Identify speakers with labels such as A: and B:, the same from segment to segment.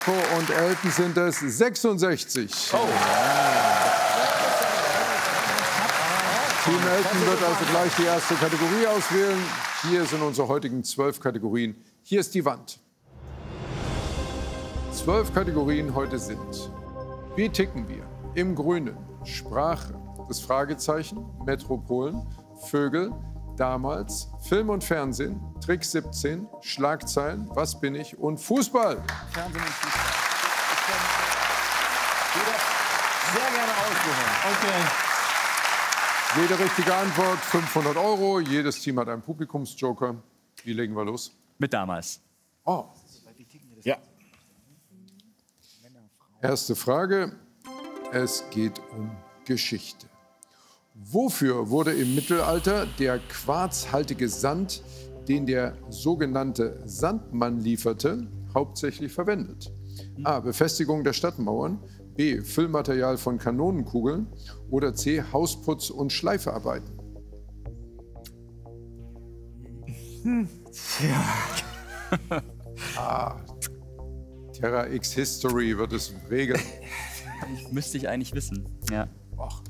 A: Und Elton sind es 66.
B: Oh.
A: Team Elton wird also gleich die erste Kategorie auswählen. Hier sind unsere heutigen 12 Kategorien. Hier ist die Wand. 12 Kategorien heute sind: Wie ticken wir? Im Grünen Sprache, das Fragezeichen, Metropolen, Vögel, damals, Film und Fernsehen, Trick 17, Schlagzeilen, Was bin ich und Fußball.
B: Fernsehen und Fußball. Ich kann sehr gerne aussuchen. Okay.
A: Jede richtige Antwort 500 €. Jedes Team hat einen Publikumsjoker. Wie legen wir los?
C: Mit damals.
A: Oh.
B: Ja.
A: Erste Frage. Es geht um Geschichte. Wofür wurde im Mittelalter der quarzhaltige Sand, den der sogenannte Sandmann lieferte, hauptsächlich verwendet? A. Befestigung der Stadtmauern. B. Füllmaterial von Kanonenkugeln. Oder C. Hausputz- und Schleifearbeiten. Terra X History wird es regeln.
C: Müsste ich eigentlich wissen. Ja.
A: Ach.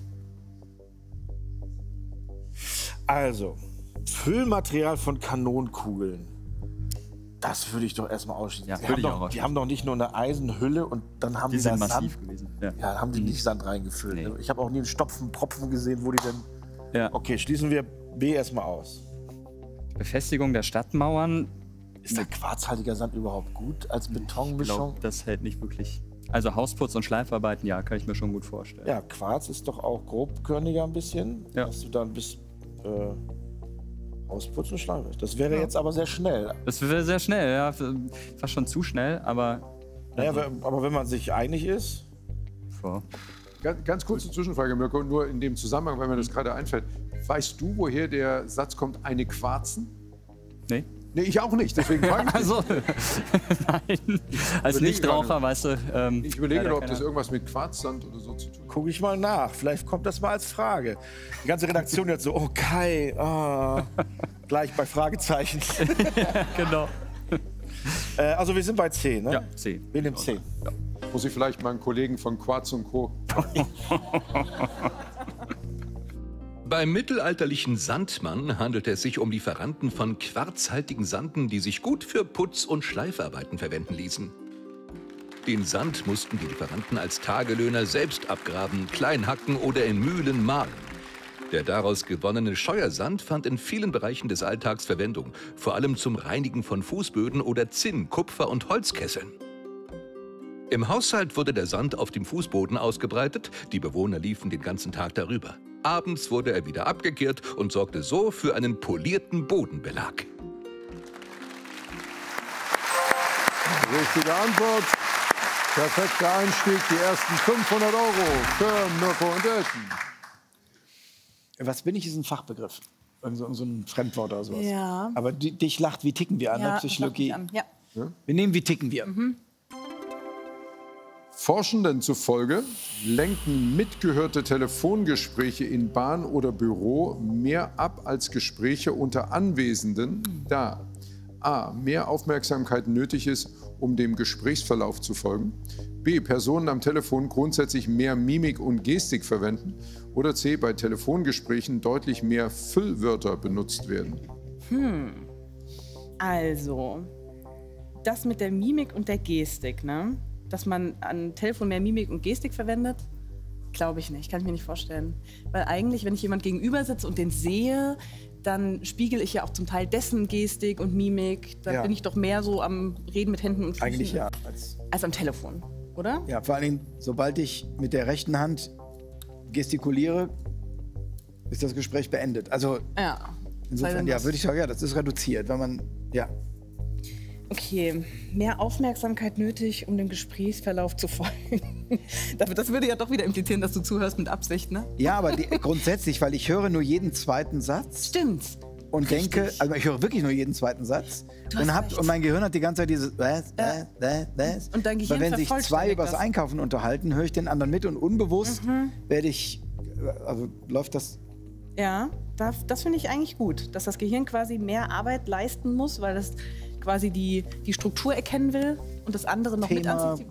B: Also, Füllmaterial von Kanonenkugeln. Das würde ich doch erstmal ausschließen.
C: Ja,
B: die haben doch nicht nur eine Eisenhülle und dann haben die
C: sind
B: da
C: massiv
B: Sand.
C: gewesen.
B: Ja, dann haben die nicht Sand reingefüllt.
C: Nee.
B: Ich habe auch nie einen Stopfen gesehen, wo die denn.
C: Ja.
B: Okay, schließen wir B erstmal aus.
C: Befestigung der Stadtmauern.
B: Ist der quarzhaltiger Sand überhaupt gut als
C: Ich
B: Betonmischung?
C: glaube, das hält nicht wirklich. Also Hausputz und Schleifarbeiten, ja, kann ich mir schon gut vorstellen.
B: Ja, Quarz ist doch auch grobkörniger ein bisschen.
C: Ja.
B: Dass du dann bis Hausputz und Schleife. Das wäre jetzt aber sehr schnell.
C: Das wäre sehr schnell, ja. Fast schon zu schnell, aber.
B: Naja, aber wenn man sich einig ist.
C: So.
A: Ganz kurze Zwischenfrage, Mirko, nur in dem Zusammenhang, weil mir das gerade einfällt. Weißt du, woher der Satz kommt, eine Quarzen?
C: Nee.
A: Nee, ich auch nicht, deswegen frage ich.
C: Also, nein. Als
A: überlege
C: Nichtraucher,
A: gerade.
C: weißt du.
A: Ich überlege,
C: leider
A: ob das
C: keine-
A: irgendwas mit Quarzsand oder so zu tun hat.
B: Gucke ich mal nach. Vielleicht kommt das mal als Frage. Die ganze Redaktion jetzt so, oh Kai, gleich bei Fragezeichen.
C: Genau.
B: Also wir sind bei C, ne?
C: Ja, C.
B: Wir nehmen C.
A: Muss ich vielleicht mal einen Kollegen von Quarz und Co.
D: Beim mittelalterlichen Sandmann handelt es sich um Lieferanten von quarzhaltigen Sanden, die sich gut für Putz- und Schleifarbeiten verwenden ließen. Den Sand mussten die Lieferanten als Tagelöhner selbst abgraben, klein hacken oder in Mühlen mahlen. Der daraus gewonnene Scheuersand fand in vielen Bereichen des Alltags Verwendung, vor allem zum Reinigen von Fußböden oder Zinn-, Kupfer- und Holzkesseln. Im Haushalt wurde der Sand auf dem Fußboden ausgebreitet, die Bewohner liefen den ganzen Tag darüber. Abends wurde er wieder abgekehrt und sorgte so für einen polierten Bodenbelag.
A: Richtige Antwort. Perfekter Einstieg, die ersten 500 € für Mirko und Elton.
B: Was bin ich, ist ein Fachbegriff. So ein Fremdwort oder sowas.
E: Ja.
B: Aber dich lacht, wie ticken wir an, ne? Psychologie.
E: das macht mich an. Ja.
B: Wir nehmen, wie ticken wir.
A: Forschenden zufolge lenken mitgehörte Telefongespräche in Bahn oder Büro mehr ab als Gespräche unter Anwesenden, da a. mehr Aufmerksamkeit nötig ist, um dem Gesprächsverlauf zu folgen, b. Personen am Telefon grundsätzlich mehr Mimik und Gestik verwenden oder c. bei Telefongesprächen deutlich mehr Füllwörter benutzt werden.
E: Also, das mit der Mimik und der Gestik, ne? Dass man am Telefon mehr Mimik und Gestik verwendet, glaube ich nicht, kann ich mir nicht vorstellen. Weil eigentlich, wenn ich jemand gegenüber sitze und den sehe, dann spiegel ich ja auch zum Teil dessen Gestik und Mimik. Da
B: Ja.
E: bin ich doch mehr so am Reden mit Händen und Füßen
B: Eigentlich ja.
E: als am Telefon, oder?
F: Ja, vor allen Dingen, sobald ich mit der rechten Hand gestikuliere, ist das Gespräch beendet. Also
E: Ja.
F: insofern, ja, würde ich sagen, ja, das ist reduziert, wenn man, ja.
E: Okay, mehr Aufmerksamkeit nötig, um dem Gesprächsverlauf zu folgen. Das würde ja doch wieder implizieren, dass du zuhörst mit Absicht, ne?
F: Ja, aber grundsätzlich, weil ich höre nur jeden zweiten Satz
E: Stimmt.
F: und
E: Richtig.
F: denke, also ich höre wirklich nur jeden zweiten Satz
E: Du hast recht.
F: und mein Gehirn hat die ganze Zeit dieses
E: Und dein Gehirn
F: Weil wenn sich zwei
E: vervollständigt
F: über das
E: das.
F: Einkaufen unterhalten, höre ich den anderen mit und unbewusst werde ich, also läuft das.
E: Ja, das finde ich eigentlich gut, dass das Gehirn quasi mehr Arbeit leisten muss, weil das quasi die Struktur erkennen will und das andere noch mit
F: Thema
E: anzieht.